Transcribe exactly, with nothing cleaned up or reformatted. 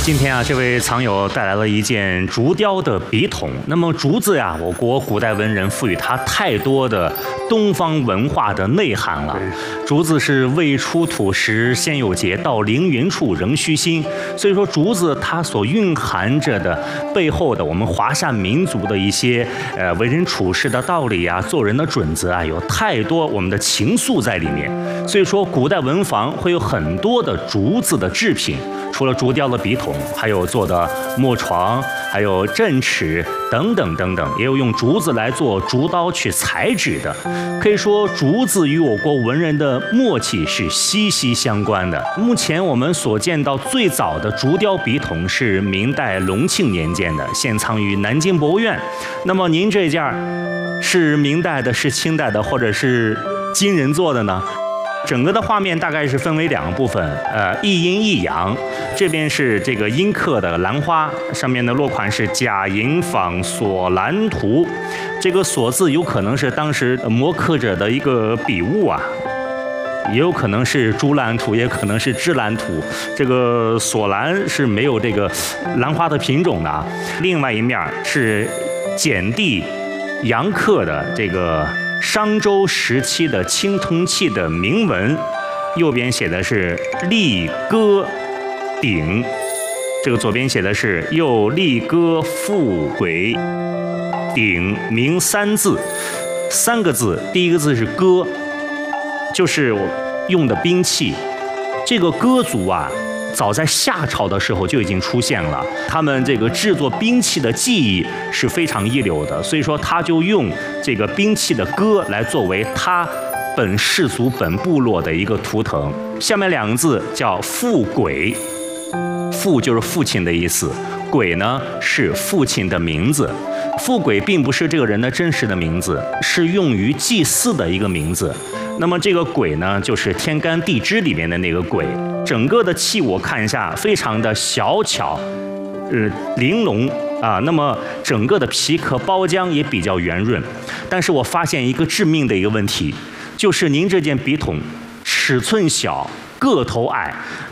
今天啊，这位藏友带来了一件竹雕的笔筒。那么竹子呀，我国古代文人赋予它太多的东方文化的内涵了。竹子是未出土时先有节，到凌云处仍虚心。所以说，竹子它所蕴含着的背后的我们华夏民族的一些呃为人处事的道理啊，做人的准则啊，有太多我们的情愫在里面。所以说，古代文房会有很多的竹子的制品，除了竹雕的笔筒，还有做的木床，还有镇尺等等等等，也有用竹子来做竹刀去裁纸的。可以说，竹子与我国文人的默契是息息相关的。目前我们所见到最早的竹雕笔筒是明代隆庆年间的，现藏于南京博物院。那么您这件是明代的，是清代的，或者是金人做的呢？整个的画面大概是分为两个部分，呃，一阴一阳。这边是这个阴刻的兰花，上面的落款是贾寅坊索兰图。这个索字有可能是当时摹刻者的一个笔误啊，也有可能是朱兰图，也可能是芝兰图。这个索兰是没有这个兰花的品种的啊。另外一面是简帝杨刻的这个商周时期的青铜器的铭文，右边写的是立歌鼎，这个左边写的是又立歌复轨鼎铭三字，三个字，第一个字是戈，就是我用的兵器。这个戈族啊，早在夏朝的时候就已经出现了，他们这个制作兵器的技艺是非常一流的，所以说他就用这个兵器的戈来作为他本氏族本部落的一个图腾。下面两个字叫父轨，父就是父亲的意思，轨呢是父亲的名字。父轨并不是这个人的真实的名字，是用于祭祀的一个名字。那么这个轨呢，就是天干地支里面的那个轨。整个的器我看一下，非常的小巧，呃，玲珑啊。那么整个的皮壳包浆也比较圆润。但是我发现一个致命的一个问题，就是您这件笔筒尺寸小，个头矮。